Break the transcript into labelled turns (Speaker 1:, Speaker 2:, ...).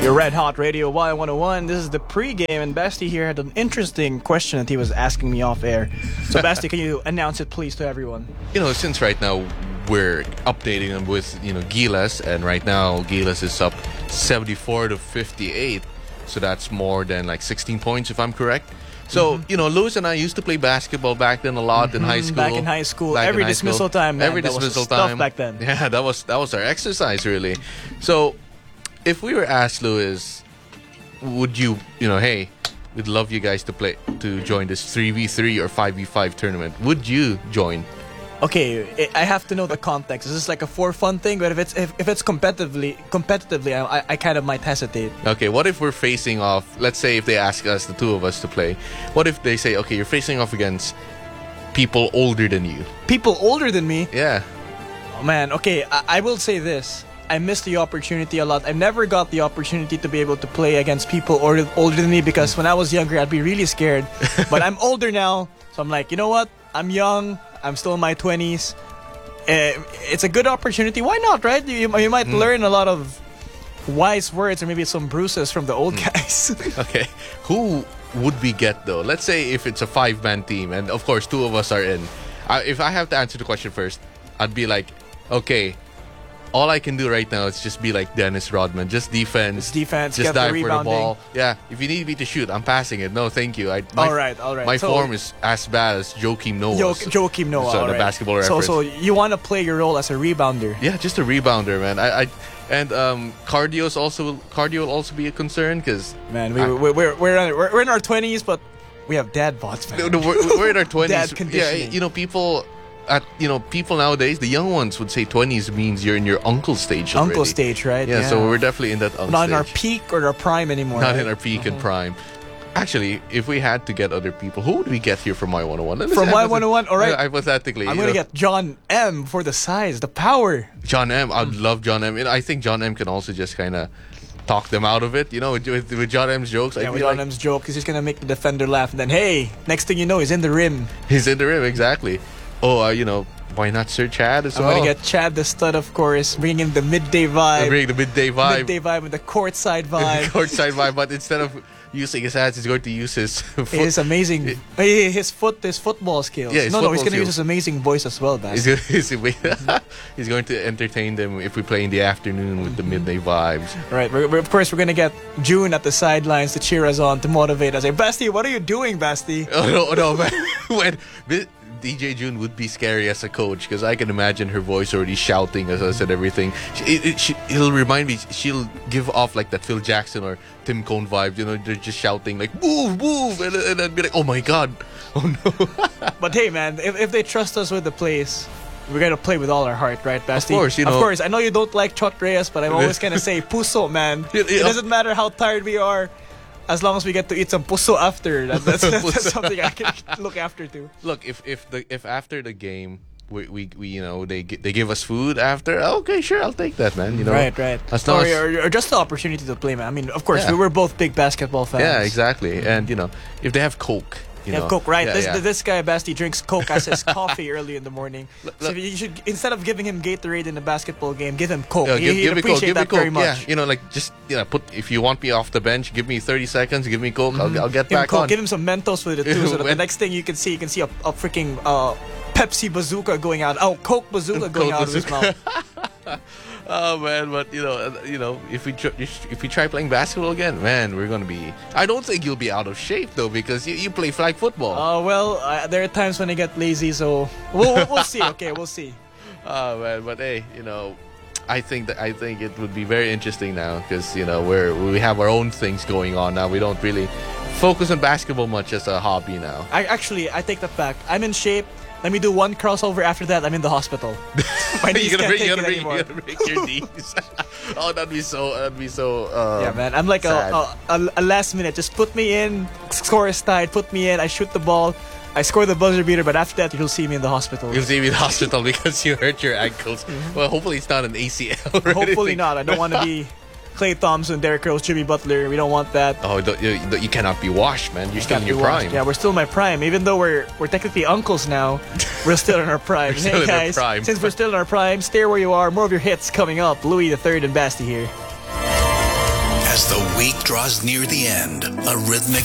Speaker 1: Your Red Hot Radio Y101. This is the pregame, and Basti here had an interesting question that he was asking me off air. So, Basti, can you announce it, please, to everyone?
Speaker 2: Since right now we're updating them with, Gilas, and right now Gilas is up 74-58, so that's more than like 16 points, if I'm correct. So, Lewis and I used to play basketball back then a lot in high school.
Speaker 1: Back in high school. Every dismissal time, man.
Speaker 2: Every dismissal
Speaker 1: time.
Speaker 2: Stuff
Speaker 1: back then.
Speaker 2: Yeah, that was our exercise, really. So, if we were asked, Lewis, would you, hey, we'd love you guys to join this 3v3 or 5v5 tournament. Would you join?
Speaker 1: Okay, I have to know the context. Is this like a for fun thing? But if it's competitively, I kind of might hesitate.
Speaker 2: Okay, what if we're facing off? Let's say if they ask us, the two of us, to play. What if they say, okay, you're facing off against people older than you?
Speaker 1: People older than me?
Speaker 2: Yeah.
Speaker 1: Oh, man, okay, I will say this. I missed the opportunity a lot. I never got the opportunity to be able to play against people older than me because when I was younger, I'd be really scared. But I'm older now, so I'm like, you know what? I'm young. I'm still in my 20s. It's a good opportunity. Why not, right? You might learn a lot of wise words or maybe some bruises from the old guys.
Speaker 2: Okay. Who would we get, though? Let's say if it's a 5-man team, and of course, 2 of us are in. If I have to answer the question first, I'd be like, okay, all I can do right now is just be like Dennis Rodman. Just defense.
Speaker 1: Just
Speaker 2: dive
Speaker 1: the
Speaker 2: for the
Speaker 1: rebounding.
Speaker 2: ball. Yeah, if you need me to shoot, I'm passing it. No, thank you.
Speaker 1: All right.
Speaker 2: My form is as bad as Joakim Noah.
Speaker 1: Joakim Noah,
Speaker 2: so the basketball reference.
Speaker 1: So you want to play your role as a rebounder?
Speaker 2: Yeah, just a rebounder, man. Cardio will also be a concern because
Speaker 1: man, we're in our 20s, but we have dad bods, man.
Speaker 2: No, we're in our 20s.
Speaker 1: Dad conditioning.
Speaker 2: Yeah, people nowadays, the young ones would say 20s means you're in your uncle stage already.
Speaker 1: Uncle stage, right?
Speaker 2: Yeah, so we're definitely in that uncle
Speaker 1: Not
Speaker 2: stage.
Speaker 1: in our peak or our prime anymore.
Speaker 2: Not
Speaker 1: right?
Speaker 2: in our peak and prime. Actually, if we had to get other people, who would we get here from Y101?
Speaker 1: From Y101, all right.
Speaker 2: Hypothetically.
Speaker 1: I'm going to get John M for the size, the power.
Speaker 2: John M. I'd love John M. And I think John M can also just kind of talk them out of it, with John M's jokes.
Speaker 1: Yeah, with John M's joke, he's just going to make the defender laugh. And then, hey, next thing you know, he's in the rim.
Speaker 2: He's in the rim, exactly. Oh, why not Sir Chad as well?
Speaker 1: I'm going to get Chad the stud, of course, bringing in the midday vibe.
Speaker 2: Bring the midday vibe.
Speaker 1: Midday vibe with the courtside vibe.
Speaker 2: Courtside vibe, but instead of using his hands, he's going to use his foot.
Speaker 1: His amazing, his football skills.
Speaker 2: Yeah,
Speaker 1: he's going to use his amazing voice as well, man.
Speaker 2: He's going to entertain them if we play in the afternoon with the midday vibes.
Speaker 1: Right, of course, we're going to get June at the sidelines to cheer us on, to motivate us. Hey, Basti, what are you doing, Basti?
Speaker 2: Oh, no, man. DJ June would be scary as a coach because I can imagine her voice already shouting as I said everything. It'll remind me, she'll give off like that Phil Jackson or Tim Cone vibe. They're just shouting like, move, and I'd be like, oh my God, oh no.
Speaker 1: But hey, man, if they trust us with the plays, we're going to play with all our heart, right, Basti?
Speaker 2: Of course,
Speaker 1: I know you don't like Chot Reyes, but I'm always going to say, puso, man. It doesn't matter how tired we are. As long as we get to eat some puso after, that's something I can look after too.
Speaker 2: Look, if after the game we they give us food after, okay, sure, I'll take that, man.
Speaker 1: Right.
Speaker 2: As long
Speaker 1: or just the opportunity to play, man. I mean, of course, we were both big basketball fans.
Speaker 2: Yeah, exactly. And if they have Coke.
Speaker 1: Coke, right? This guy Basti drinks Coke as his coffee early in the morning. So you should, instead of giving him Gatorade in the basketball game, give him Coke. He'd appreciate that very much.
Speaker 2: Yeah, if you want me off the bench, give me 30 seconds, give me Coke, I'll get back on.
Speaker 1: Give him some Mentos with it too, so that the next thing you can see a freaking Pepsi bazooka going out. Oh, Coke bazooka going out of his mouth.
Speaker 2: Oh man, but if we try playing basketball again, man, we're gonna be. I don't think you'll be out of shape though because you play flag football.
Speaker 1: There are times when I get lazy, so we'll see. Okay, we'll see.
Speaker 2: Oh man, but hey, I think it would be very interesting now because we have our own things going on now. We don't really focus on basketball much as a hobby now.
Speaker 1: I take that back. I'm in shape. Let me do one crossover. After that, I'm in the hospital. My knees can't take it anymore.
Speaker 2: You're gonna break your knees. Oh, that'd be so.
Speaker 1: Yeah, man. I'm like a last minute. Just put me in. Score is tied. Put me in. I shoot the ball. I score the buzzer beater. But after that, you'll see me in the hospital.
Speaker 2: You'll see me in the hospital because you hurt your ankles. Well, hopefully it's not an ACL.
Speaker 1: Hopefully not. I don't want to be Klay Thompson, Derrick Rose, Jimmy Butler. We don't want that.
Speaker 2: Oh, you cannot be washed, man. You're still in your prime.
Speaker 1: Yeah, we're still in my prime. Even though we're technically uncles now, we're still in our prime. Hey guys, since we're still in our prime, stay where you are. More of your hits coming up. Louis the Third and Basti here.
Speaker 3: As the week draws near the end, a rhythmic